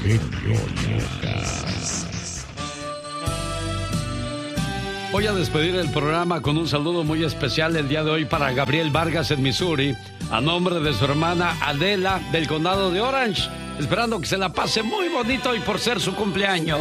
genio Lucas. Voy a despedir el programa con un saludo muy especial el día de hoy para Gabriel Vargas en Missouri, a nombre de su hermana Adela del condado de Orange, esperando que se la pase muy bonito y por ser su cumpleaños.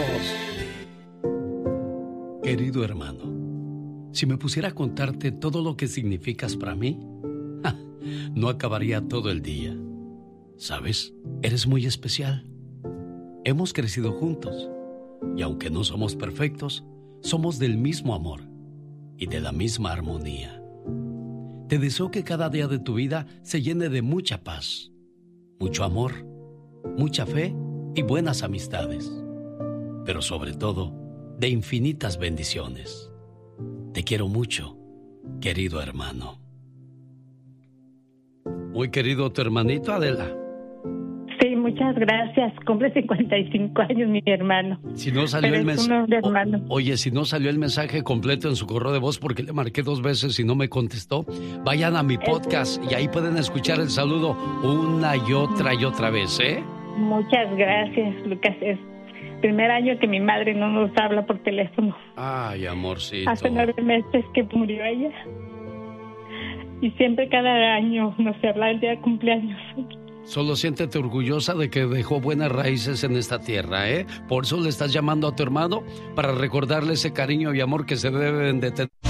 Querido hermano, si me pusiera a contarte todo lo que significas para mí, no acabaría todo el día. ¿Sabes? Eres muy especial. Hemos crecido juntos y aunque no somos perfectos, somos del mismo amor y de la misma armonía. Te deseo que cada día de tu vida se llene de mucha paz, mucho amor, mucha fe y buenas amistades, pero sobre todo, de infinitas bendiciones. Te quiero mucho, querido hermano. Muy querido tu hermanito, Adela. Sí, muchas gracias. Cumple 55 años mi hermano. Si no salió el mensaje. Oye, si no salió el mensaje completo en su correo de voz porque le marqué 2 veces y no me contestó, vayan a mi podcast y ahí pueden escuchar el saludo una y otra vez, ¿eh? Muchas gracias, Lucas. Es el primer año que mi madre no nos habla por teléfono. Ay, amorcito. Hace 9 meses que murió ella. Y siempre cada año nos habla el día de cumpleaños. Solo siéntete orgullosa de que dejó buenas raíces en esta tierra, ¿eh? Por eso le estás llamando a tu hermano para recordarle ese cariño y amor que se deben de tener.